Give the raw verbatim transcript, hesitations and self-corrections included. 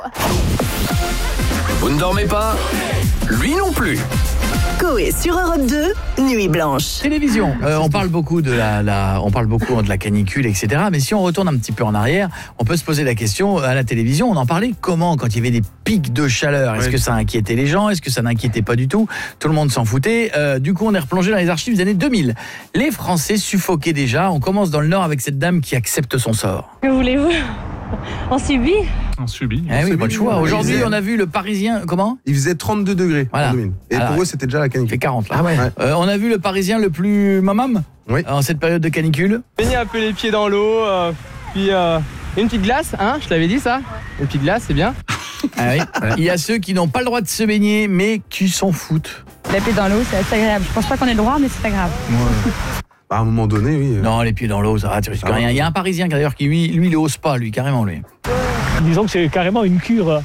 Vous ne dormez pas? Lui non plus. Coé sur Europe deux, Nuit Blanche. Télévision, euh, on parle beaucoup de la, la, on parle beaucoup de la canicule, et cetera. Mais si on retourne un petit peu en arrière, on peut se poser la question, à la télévision, on en parlait comment quand il y avait des pics de chaleur? Est-ce Oui. que ça inquiétait les gens? Est-ce que ça n'inquiétait pas du tout? Tout le monde s'en foutait. Euh, du coup, on est replongé dans les archives des années deux mille. Les Français suffoquaient déjà. On commence dans le Nord avec cette dame qui accepte son sort. Que voulez-vous? On subit. On subit. Eh oui, pas le choix. oui. Aujourd'hui, Ils on a vu le Parisien, comment? Il faisait trente-deux degrés Voilà. en deux mille. Et Alors, pour eux, c'était déjà la Il fait canicule. quarante là. Ah ouais. Euh, on a vu le Parisien le plus mamam Oui. en cette période de canicule. Baigner un peu les pieds dans l'eau, euh, puis euh, une petite glace, hein, je t'avais dit ça. Une petite glace, c'est bien. Ah oui. Il y a ceux qui n'ont pas le droit de se baigner, mais qui s'en foutent. Les pieds dans l'eau, c'est assez agréable. Je pense pas qu'on ait le droit, mais c'est pas grave. Bah, à un moment donné, oui. euh, Non, les pieds dans l'eau, ça va, tu risques Ah. rien. Il y a un Parisien d'ailleurs qui, lui, lui, il ose pas, lui, carrément, lui. Disons que c'est carrément une cure